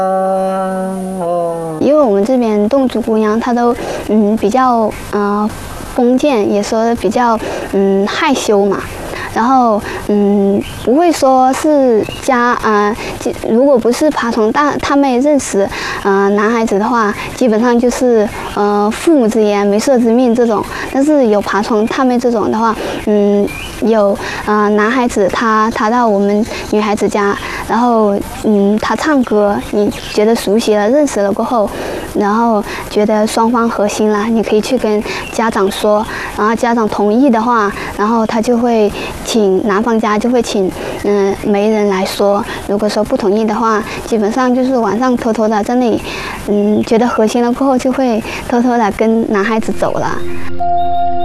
因为我们这边侗族姑娘她都比较封建，也说比较害羞嘛。然后不会说是如果不是爬虫他妹认识男孩子的话，基本上就是父母之言媒妁之命这种。但是有爬虫他妹这种的话，有男孩子他到我们女孩子家，然后他唱歌，你觉得熟悉了认识了过后，然后觉得双方合心了，你可以去跟家长说，然后家长同意的话，然后他就会请男方家就会请媒人来说。如果说不同意的话，基本上就是晚上偷偷的在那里觉得合心了过后，就会偷偷的跟男孩子走了。